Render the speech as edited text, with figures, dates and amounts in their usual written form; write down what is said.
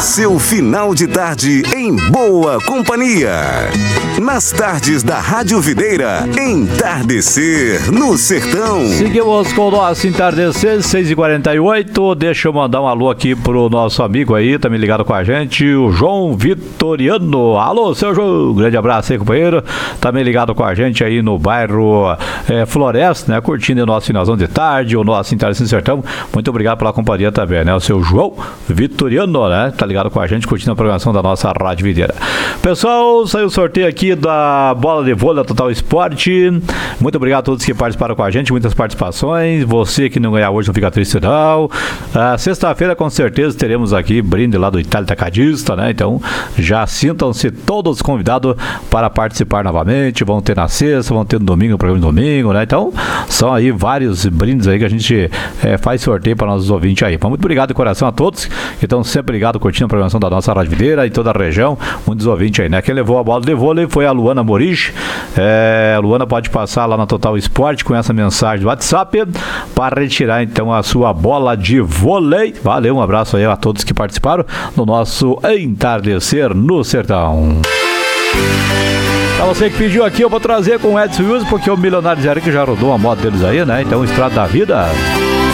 seu final de tarde em boa companhia. Nas tardes da Rádio Videira, Entardecer no Sertão. Seguimos com o nosso Entardecer, 6h48. Deixa eu mandar um alô aqui pro nosso amigo aí, tá me ligado com a gente, o João Vitoriano. Alô, seu João, grande abraço aí, companheiro. Tá me ligado com a gente aí no bairro Floresta, né? Curtindo o nosso finalzão de tarde, o nosso Entardecer no Sertão. Muito obrigado pela companhia também, né? O seu João Vitoriano, né? Tá ligado com a gente, curtindo a programação da nossa Rádio Videira. Pessoal, saiu o sorteio aqui da bola de vôlei Total Esporte. Muito obrigado a todos que participaram com a gente, muitas participações. Você que não ganhar hoje não fica triste não. Sexta-feira com certeza teremos aqui brinde lá do Itália Tacadista, né? Então já sintam-se todos convidados para participar novamente. Vão ter na sexta, vão ter no domingo, no programa de domingo, né? Então são aí vários brindes aí que a gente faz sorteio para nossos ouvintes aí. Muito obrigado de coração a todos que estão sempre ligados curtindo a programação da nossa Rádio Videira e toda a região. Muitos ouvintes aí, né? Quem levou a bola de vôlei foi a Luana Morich. A Luana pode passar lá na Total Esporte com essa mensagem do WhatsApp para retirar então a sua bola de vôlei. Valeu, um abraço aí a todos que participaram no nosso Entardecer no Sertão. Pra você que pediu aqui, eu vou trazer com o Edson Wilson, porque o Milionário Zero que já rodou a moto deles aí, né? Então, Estrada da Vida.